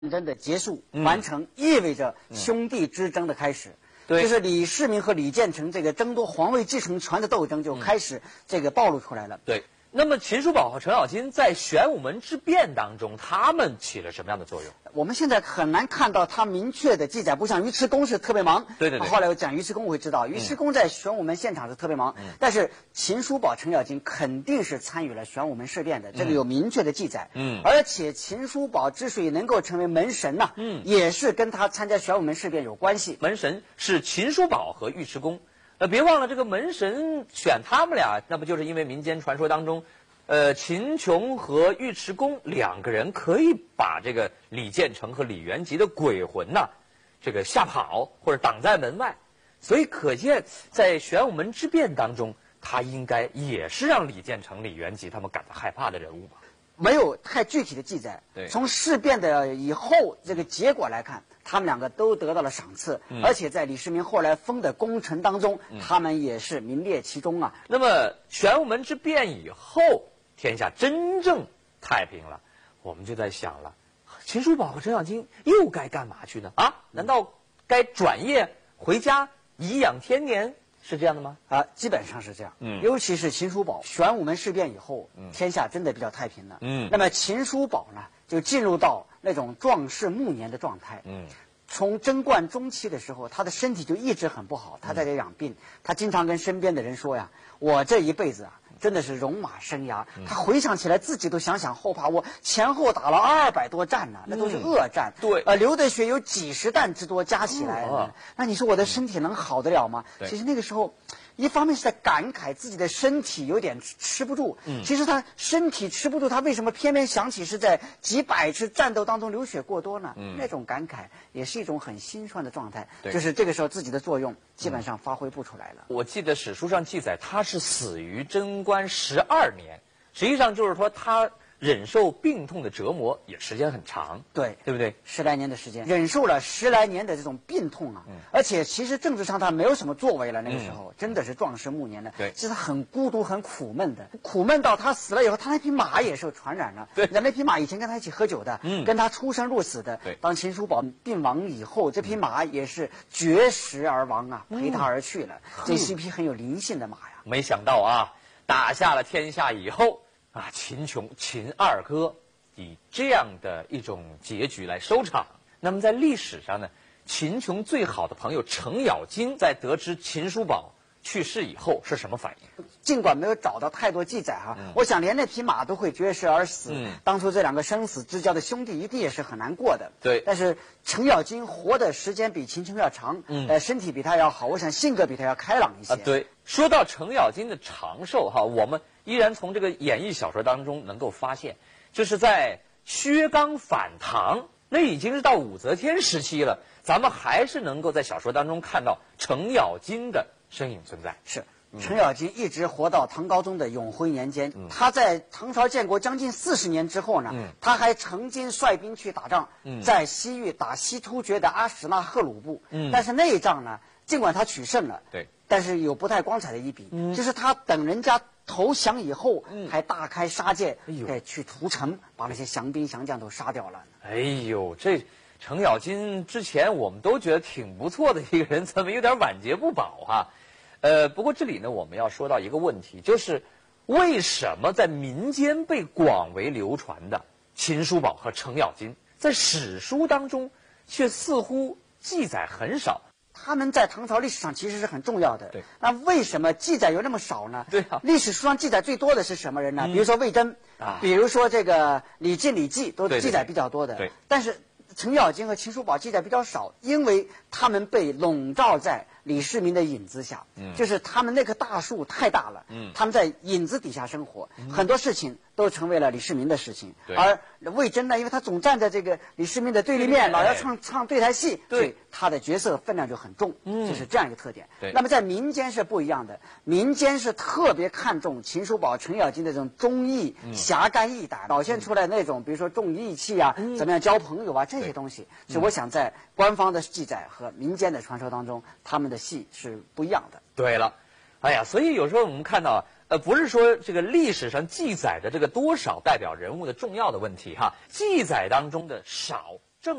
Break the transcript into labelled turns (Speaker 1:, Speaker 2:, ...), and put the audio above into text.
Speaker 1: 争的结束完成，意味着兄弟之争的开始。
Speaker 2: 对，
Speaker 1: 就是李世民和李建成这个争夺皇位继承权的斗争就开始这个暴露出来了。
Speaker 2: 对。那么秦叔宝和程咬金在玄武门之变当中，他们起了什么样的作用？
Speaker 1: 我们现在很难看到他明确的记载，不像尉迟恭是特别忙。
Speaker 2: 对。
Speaker 1: 后来我讲尉迟恭，我会知道尉迟恭在玄武门现场是特别忙。但是秦叔宝、程咬金肯定是参与了玄武门事变的，这个有明确的记载。而且秦叔宝之所以能够成为门神呢，也是跟他参加玄武门事变有关系。
Speaker 2: 门神是秦叔宝和尉迟恭。别忘了这个门神选他们俩，那不就是因为民间传说当中，秦琼和尉迟恭两个人可以把这个李建成和李元吉的鬼魂呐，这个吓跑或者挡在门外，所以可见在玄武门之变当中，他应该也是让李建成、李元吉他们感到害怕的人物吧。
Speaker 1: 没有太具体的记载。
Speaker 2: 对，
Speaker 1: 从事变的以后这个结果来看，他们两个都得到了赏赐，而且在李世民后来封的功臣当中，他们也是名列其中啊。
Speaker 2: 那么玄武门之变以后，天下真正太平了，我们就在想了，秦叔宝和程咬金又该干嘛去呢？啊，难道该转业回家颐养天年？是这样的吗？
Speaker 1: 基本上是这样。尤其是秦叔宝玄武门事变以后，天下真的比较太平了。那么秦叔宝呢，就进入到那种壮士暮年的状态。从贞观中期的时候，他的身体就一直很不好，他在这养病。他经常跟身边的人说呀：“我这一辈子啊，真的是戎马生涯。”他回想起来，自己都想想后怕。我前后打了200多战呢，那都是恶战。
Speaker 2: 对，
Speaker 1: 流的血有几十担之多，加起来，那你说我的身体能好得了吗？其实那个时候，一方面是在感慨自己的身体有点吃不住。其实他身体吃不住，他为什么偏偏想起是在几百次战斗当中流血过多呢？那种感慨也是一种很心酸的状态。就是这个时候自己的作用基本上发挥不出来了。
Speaker 2: 我记得史书上记载，他是死于贞观12年，实际上就是说他忍受病痛的折磨也时间很长，
Speaker 1: 对
Speaker 2: 不对
Speaker 1: ？10来年的时间，忍受了10来年的这种病痛啊，而且其实政治上他没有什么作为了。那个时候真的是壮士暮年的，其实他很孤独、很苦闷的，苦闷到他死了以后，他那匹马也受传染了。那匹马以前跟他一起喝酒的，跟他出生入死的。当秦叔宝病亡以后，这匹马也是绝食而亡啊，陪他而去了。这是一匹很有灵性的马呀。
Speaker 2: 没想到啊，打下了天下以后。秦琼、秦二哥以这样的一种结局来收场。那么在历史上呢，秦琼最好的朋友程咬金在得知秦叔宝去世以后是什么反应？
Speaker 1: 尽管没有找到太多记载我想连那匹马都会绝食而死。当初这两个生死之交的兄弟一定也是很难过的。
Speaker 2: 对。
Speaker 1: 但是程咬金活的时间比秦琼要长，身体比他要好，我想性格比他要开朗一些。
Speaker 2: 对。说到程咬金的长寿我们依然从这个演义小说当中能够发现，就是在薛刚反唐，那已经是到武则天时期了，咱们还是能够在小说当中看到程咬金的身影存在。
Speaker 1: 是。程咬金一直活到唐高宗的永徽年间，他在唐朝建国将近40年之后呢，他还曾经率兵去打仗，在西域打西突厥的阿史那赫鲁部。但是那一仗呢，尽管他取胜了，但是有不太光彩的一笔，就是他等人家投降以后，还大开杀戒，去屠城，把那些降兵降将都杀掉了。
Speaker 2: 哎呦，这程咬金之前我们都觉得挺不错的一个人，怎么有点晚节不保不过这里呢，我们要说到一个问题，就是为什么在民间被广为流传的秦叔宝和程咬金，在史书当中却似乎记载很少？
Speaker 1: 他们在唐朝历史上其实是很重要的。那为什么记载有那么少呢？历史书上记载最多的是什么人呢？比如说魏征，比如说这个李靖、李绩都记载比较多的。但是程咬金和秦叔宝记载比较少，因为他们被笼罩在李世民的影子下，就是他们那棵大树太大了，他们在影子底下生活，很多事情都成为了李世民的事情。而魏征呢，因为他总站在这个李世民的对立面，老要唱对台戏，所以他的角色分量就很重，就是这样一个特点。那么在民间是不一样的，民间是特别看重秦叔宝、程咬金的这种忠义、侠肝义胆，表现出来那种比如说重义气怎么样交朋友这些东西。所以我想在官方的记载和民间的传说当中，他们的戏是不一样的。
Speaker 2: 对了，哎呀，所以有时候我们看到不是说这个历史上记载的这个多少代表人物的重要的问题记载当中的少